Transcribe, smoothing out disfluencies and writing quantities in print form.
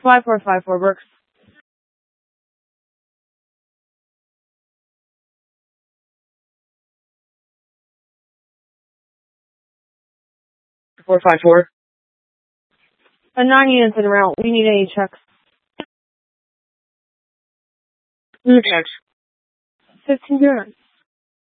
5454 works. 454. 9 units en route. We need any checks. Who checks? 15 units.